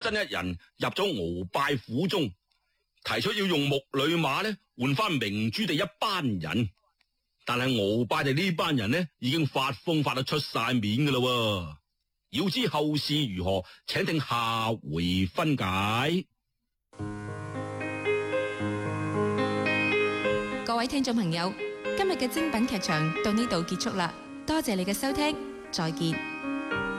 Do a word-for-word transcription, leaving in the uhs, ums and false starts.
真一人入咗鰲拜府中，提出要用木騾馬呢換翻明珠地一班人。但係鰲拜地呢班人呢已經發瘋發到出晒面噶啦。要知後事如何，請聽下回分解。 各位聽眾朋友，今日嘅精品劇場到呢度結束啦，多謝你嘅收聽，再見。